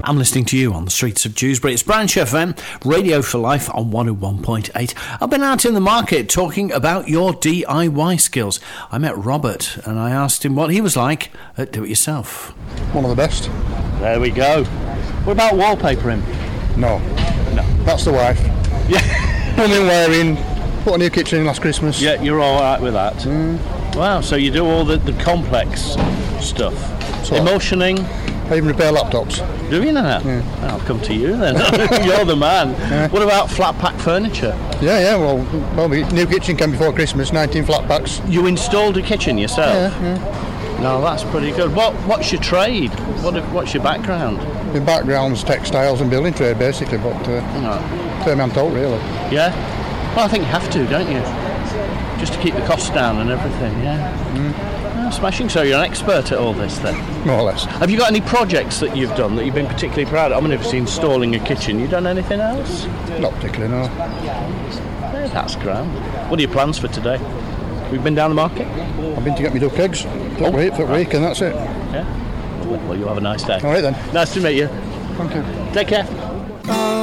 I'm listening to you on the streets of Dewsbury. It's Branch FM, Radio for Life on 101.8. I've been out in the market talking about your DIY skills. I met Robert and I asked him what he was like at Do-It-Yourself. One of the best. There we go. What about wallpapering? No. That's the wife. Yeah. Plumbing, wiring, put a new kitchen in last Christmas. Yeah, you're all right with that. Wow, so you do all the complex stuff. So, Emotioning. I even repair laptops. Do you now? Yeah. I'll come to you then. You're the man. Yeah. What about flat pack furniture? Yeah, well, the new kitchen came before Christmas, 19 flat packs. You installed a kitchen yourself? Yeah. No, that's pretty good. What's your trade? What's your background? My background's textiles and building trade, basically, but same I'm told, really. Yeah? Well, I think you have to, don't you? Just to keep the costs down and everything, yeah? Oh, smashing. So you're an expert at all this then? More or less. Have you got any projects that you've done that you've been particularly proud of? I mean, obviously installing a kitchen. You done anything else? Not particularly, no. Yeah, that's grand. What are your plans for today? We've been down the market? I've been to get my duck eggs for the week, and that's it. Yeah? Well, you have a nice day. All right then. Nice to meet you. Thank you. Take care.